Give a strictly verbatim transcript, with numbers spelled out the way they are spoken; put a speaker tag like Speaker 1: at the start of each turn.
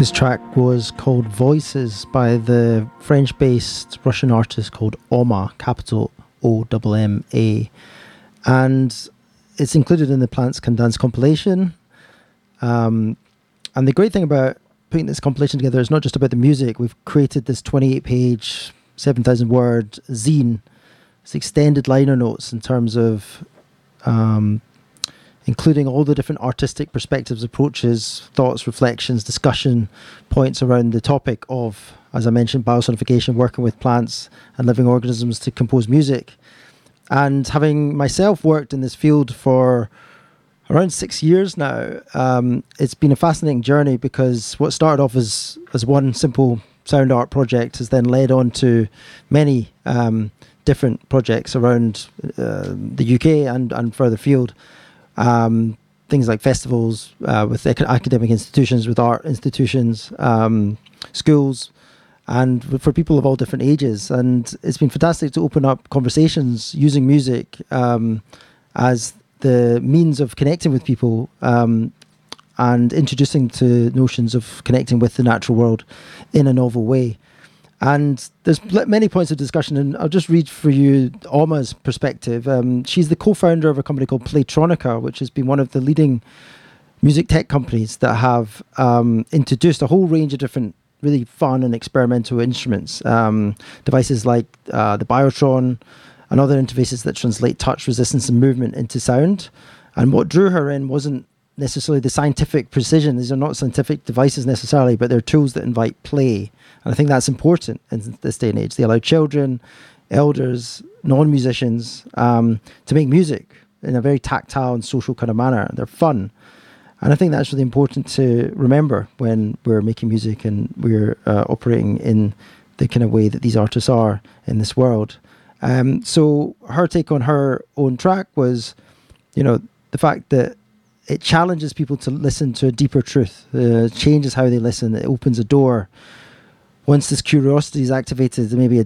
Speaker 1: This track was called Voices by the French-based Russian artist called Omma, capital O M M A. And it's included in the Plants Can Dance compilation. Um, and the great thing about putting this compilation together is not just about the music. We've created this twenty-eight page, seven thousand word zine. It's extended liner notes in terms of um, including all the different artistic perspectives, approaches, thoughts, reflections, discussion points around the topic of, as I mentioned, biosonification, working with plants and living organisms to compose music. And having myself worked in this field for around six years now, um, it's been a fascinating journey, because what started off as, as one simple sound art project has then led on to many um, different projects around uh, the U K and, and further afield. Um, things like festivals uh, with ec- academic institutions, with art institutions, um, schools, and for people of all different ages. And it's been fantastic to open up conversations using music um, as the means of connecting with people um, and introducing to notions of connecting with the natural world in a novel way. And there's many points of discussion, and I'll just read for you Omma's perspective. Um, she's the co-founder of a company called Playtronica, which has been one of the leading music tech companies that have um, introduced a whole range of different really fun and experimental instruments. Um, devices like uh, the Biotron and other interfaces that translate touch, resistance and movement into sound. And what drew her in wasn't necessarily the scientific precision. These are not scientific devices necessarily, but they're tools that invite play. And I think that's important in this day and age. They allow children, elders, non-musicians um, to make music in a very tactile and social kind of manner. They're fun. And I think that's really important to remember when we're making music and we're uh, operating in the kind of way that these artists are in this world. Um, so her take on her own track was, you know, the fact that it challenges people to listen to a deeper truth. Uh, changes how they listen. It opens a door. Once this curiosity is activated, there may be a